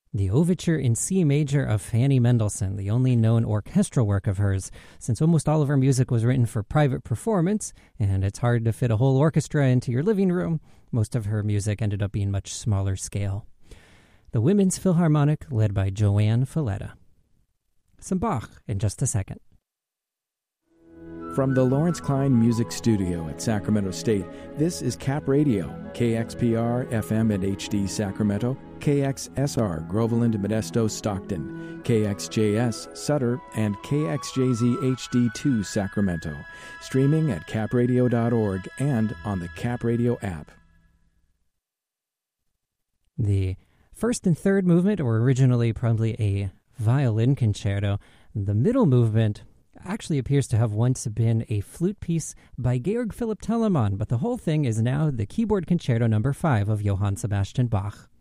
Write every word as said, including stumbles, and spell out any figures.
The Overture in C major of Fanny Mendelssohn, the only known orchestral work of hers, since almost all of her music was written for private performance, and it's hard to fit a whole orchestra into your living room. Most of her music ended up being much smaller scale. The Women's Philharmonic, led by Joanne Falletta. Some Bach in just a second. From the Lawrence Klein Music Studio at Sacramento State, this is Cap Radio, K X P R F M and H D Sacramento, K X S R Groveland, Modesto, Stockton, K X J S Sutter, and K X J Z H D two Sacramento. Streaming at cap radio dot org and on the Cap Radio app. The first and third movement were originally probably a violin concerto. The middle movement actually appears to have once been a flute piece by Georg Philipp Telemann, but the whole thing is now the keyboard concerto number five of Johann Sebastian Bach.